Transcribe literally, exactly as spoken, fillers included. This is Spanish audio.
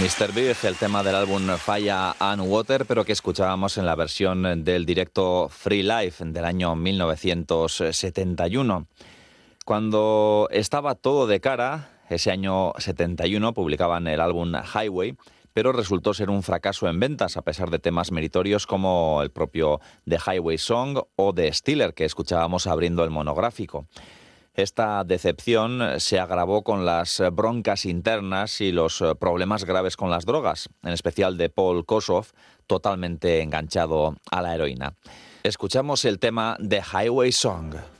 mister Big, el tema del álbum Fire and Water, pero que escuchábamos en la versión del directo Free Life del año mil novecientos setenta y uno. Cuando estaba todo de cara, ese año setenta y uno, publicaban el álbum Highway, pero resultó ser un fracaso en ventas, a pesar de temas meritorios como el propio The Highway Song o The Stealer, que escuchábamos abriendo el monográfico. Esta decepción se agravó con las broncas internas y los problemas graves con las drogas, en especial de Paul Kossoff, totalmente enganchado a la heroína. Escuchamos el tema The Highway Song.